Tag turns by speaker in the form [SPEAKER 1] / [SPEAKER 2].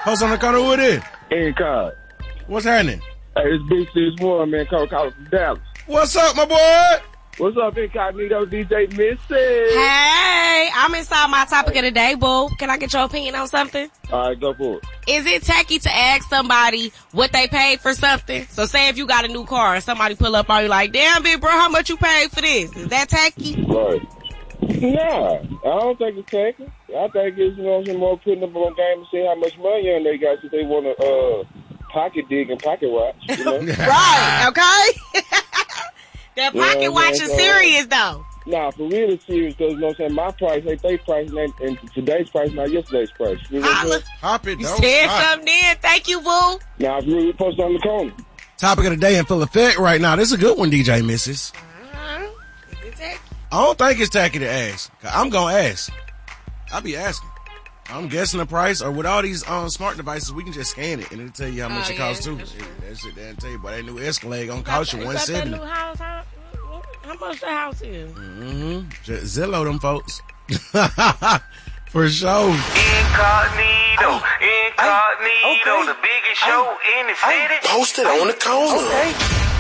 [SPEAKER 1] Post on the corner, who it is?
[SPEAKER 2] Incog.
[SPEAKER 1] What's happening?
[SPEAKER 2] Hey, it's Big 6-1, man. Calling from Dallas.
[SPEAKER 1] What's up, my boy?
[SPEAKER 2] What's up, Incognito DJ Missy?
[SPEAKER 3] Hey, I'm inside my topic of the day, boo. Can I get your opinion on something?
[SPEAKER 2] All right, go for it.
[SPEAKER 3] Is it tacky to ask somebody what they paid for something? So say if you got a new car and somebody pull up on you like, damn, big bro, how much you paid for this? Is that tacky?
[SPEAKER 2] Right. Nah, I don't think it's tacky. I think it's, more putting up on game and see how much money on they got if they want to pocket dig and pocket watch,
[SPEAKER 3] Right, okay? That pocket watch is serious, though.
[SPEAKER 2] Nah, for real it's serious, because, my price ain't their price, and today's price not yesterday's price.
[SPEAKER 1] Hop it,
[SPEAKER 3] You
[SPEAKER 1] though.
[SPEAKER 3] said something then. Thank you, boo.
[SPEAKER 2] Nah, if you really post on the corner.
[SPEAKER 1] Topic of the day in full effect right now. This is a good one, DJ Misses.
[SPEAKER 3] Is it tacky?
[SPEAKER 1] I don't think it's tacky to ask. I'm going to ask. I'll be asking. I'm guessing the price, or with all these smart devices, we can just scan it, and it'll tell you how much it costs, too. That shit doesn't tell you, boy, that new Escalade gonna cost you $170.
[SPEAKER 3] That new house, how much the house is?
[SPEAKER 1] Just Zillow them folks. For sure.
[SPEAKER 4] Incognito, the biggest show in the city.
[SPEAKER 5] Posted on the corner.
[SPEAKER 4] Okay.